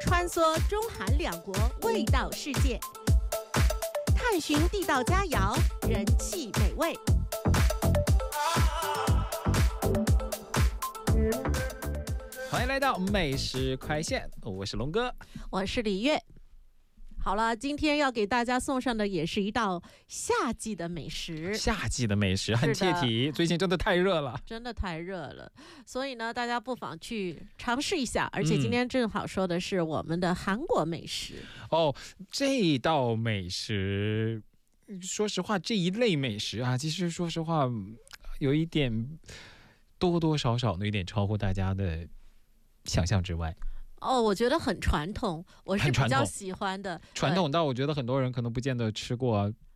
穿梭中韩两国味道世界，探寻地道佳肴，人气美味。 欢迎来到美食快线，我是龙哥， 我是李月。好了，今天要给大家送上的也是一道夏季的美食。 夏季的美食很切题，最近真的太热了， 真的太热了，所以呢，大家不妨去尝试一下。而且今天正好说的是我们的韩国美食。 哦，这道美食，说实话，这一类美食啊，其实说实话，有一点多多少少的有点超乎大家的想象之外。 哦，我觉得很传统，我是比较喜欢的。 传统到我觉得很多人可能不见得吃过，